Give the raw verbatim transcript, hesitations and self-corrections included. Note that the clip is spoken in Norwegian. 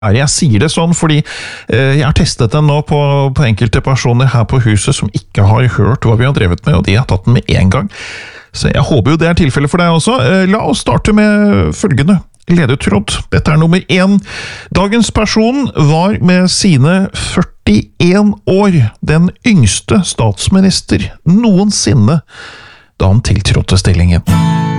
Jeg sier det sånn fordi eh, jeg har testet den nå på, på enkelte personer her på huset som ikke har hørt hva vi har drevet med, og de har tatt den med en gang. Så jeg håper jo det er tilfellet for deg også. Eh, la oss starte med følgende ledetråd. Dette er nummer én. Dagens person var med sine førtien år den yngste statsminister noensinne da han tiltrådte stillingen.